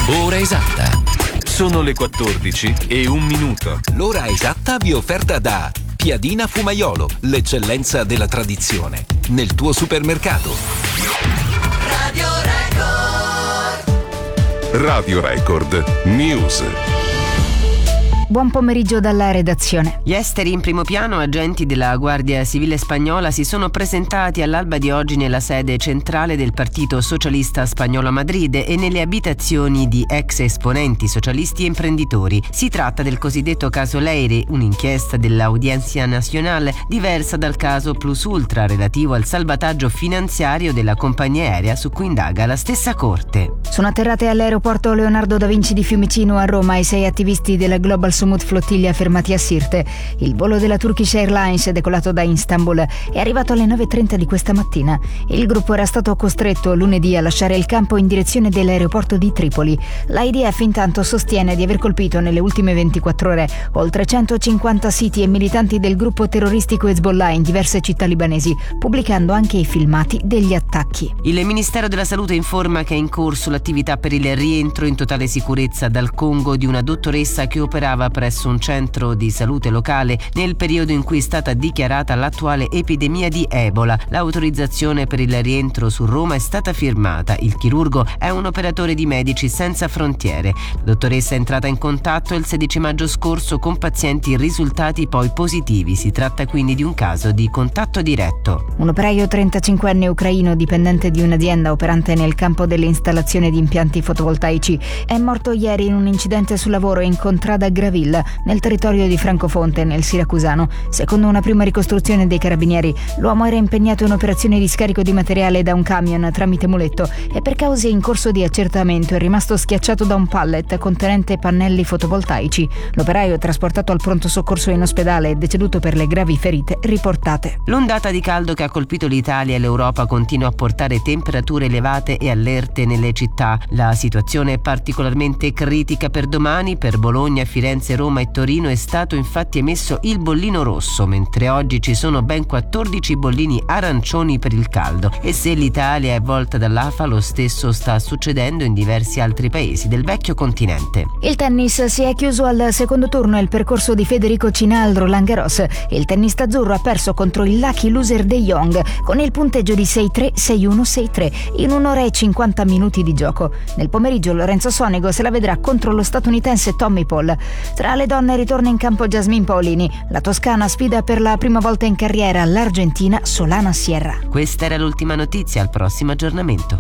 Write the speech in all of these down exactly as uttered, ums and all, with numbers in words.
Ora esatta. Sono le quattordici e un minuto. L'ora esatta vi è offerta da Piadina Fumaiolo, l'eccellenza della tradizione, nel tuo supermercato. Radio Record. Radio Record News. Buon pomeriggio dalla redazione. Gli esteri in primo piano, agenti della Guardia Civile spagnola, si sono presentati all'alba di oggi nella sede centrale del Partito Socialista Spagnolo a Madrid e nelle abitazioni di ex esponenti socialisti e imprenditori. Si tratta del cosiddetto caso Leire, un'inchiesta dell'Audiencia Nacional diversa dal caso Plus Ultra relativo al salvataggio finanziario della compagnia aerea su cui indaga la stessa Corte. Sono atterrate all'aeroporto Leonardo da Vinci di Fiumicino a Roma i sei attivisti della Global Sumut Flottiglia fermati a Sirte. Il volo della Turkish Airlines, decolato da Istanbul, è arrivato alle nove e trenta di questa mattina. Il gruppo era stato costretto lunedì a lasciare il campo in direzione dell'aeroporto di Tripoli. L'I D F intanto sostiene di aver colpito nelle ultime ventiquattro ore oltre centocinquanta siti e militanti del gruppo terroristico Hezbollah in diverse città libanesi, pubblicando anche i filmati degli attacchi. Il Ministero della Salute informa che è in corso l'attività per il rientro in totale sicurezza dal Congo di una dottoressa che operava presso un centro di salute locale nel periodo in cui è stata dichiarata l'attuale epidemia di Ebola. L'autorizzazione per il rientro su Roma è stata firmata. Il chirurgo è un operatore di Medici Senza Frontiere. La dottoressa è entrata in contatto il sedici maggio scorso con pazienti risultati poi positivi. Si tratta quindi di un caso di contatto diretto. Un operaio trentacinquenne ucraino dipendente di un'azienda operante nel campo dell'installazione di impianti fotovoltaici è morto ieri in un incidente sul lavoro in contrada Graville, nel territorio di Francofonte, nel Siracusano. Secondo una prima ricostruzione dei carabinieri, l'uomo era impegnato in operazioni di scarico di materiale da un camion tramite muletto e per cause in corso di accertamento è rimasto schiacciato da un pallet contenente pannelli fotovoltaici. L'operaio, trasportato al pronto soccorso in ospedale, è deceduto per le gravi ferite riportate. L'ondata di caldo che ha colpito l'Italia e l'Europa continua a portare temperature elevate e allerte nelle città. La situazione è particolarmente critica per domani. Per Bologna, Firenze, Roma e Torino è stato infatti emesso il bollino rosso, mentre oggi ci sono ben quattordici bollini arancioni per il caldo. E se l'Italia è volta dall'A F A, lo stesso sta succedendo in diversi altri paesi del vecchio continente. Il tennis si è chiuso al secondo turno il percorso di Federico Cina al Roland Garros. Il tennista azzurro ha perso contro il lucky loser De Jong con il punteggio di sei tre, sei uno, sei tre in un'ora e cinquanta minuti di gioco. Nel pomeriggio Lorenzo Sonego se la vedrà contro lo statunitense Tommy Paul. Tra le donne ritorna in campo Jasmine Paolini. La toscana sfida per la prima volta in carriera l'argentina Solana Sierra. Questa era l'ultima notizia, al prossimo aggiornamento.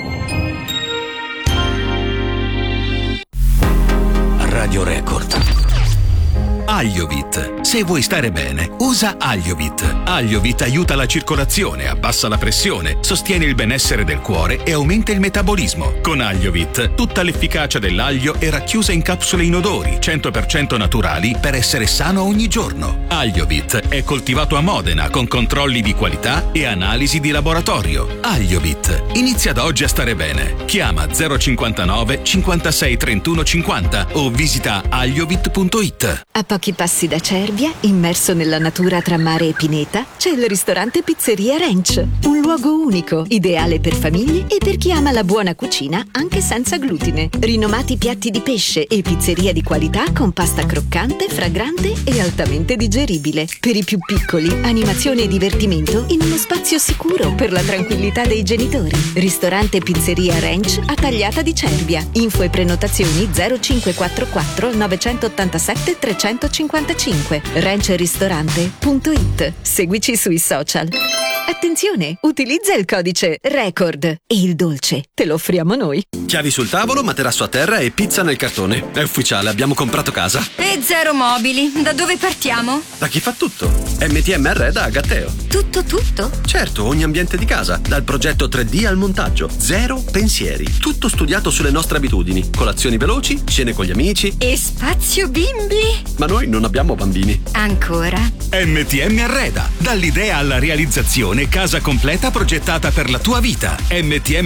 Radio Record. Agliovit. Se vuoi stare bene, usa Agliovit. Agliovit aiuta la circolazione, abbassa la pressione, sostiene il benessere del cuore e aumenta il metabolismo. Con Agliovit, tutta l'efficacia dell'aglio è racchiusa in capsule inodori, cento per cento naturali per essere sano ogni giorno. Agliovit è coltivato a Modena con controlli di qualità e analisi di laboratorio. Agliovit. Inizia da oggi a stare bene. Chiama zero cinquantanove cinquantasei trentuno cinquanta o visita agliovit punto it. A pochi passi da Cervia, immerso nella natura tra mare e pineta, c'è il ristorante Pizzeria Ranch. Un luogo unico, ideale per famiglie e per chi ama la buona cucina anche senza glutine. Rinomati piatti di pesce e pizzeria di qualità con pasta croccante, fragrante e altamente digeribile. Per i più piccoli, animazione e divertimento in uno spazio sicuro per la tranquillità dei genitori. Ristorante Pizzeria Ranch a Tagliata di Cervia. Info e prenotazioni zero cinque quattro quattro nove otto sette tre centocinquantacinque. ranchristorante punto it. Seguici sui social. Attenzione, utilizza il codice RECORD e il dolce te lo offriamo noi. Chiavi sul tavolo, materasso a terra e pizza nel cartone. È ufficiale, abbiamo comprato casa. E zero mobili. Da dove partiamo? Da chi fa tutto? M T M Arreda a Gatteo. Tutto tutto? Certo, ogni ambiente di casa, dal progetto tre D al montaggio. Zero pensieri. Tutto studiato sulle nostre abitudini. Colazioni veloci, cene con gli amici. E spazio bimbi? Ma noi non abbiamo bambini. Ancora? M T M Arreda. Dall'idea alla realizzazione, casa completa progettata per la tua vita. M T M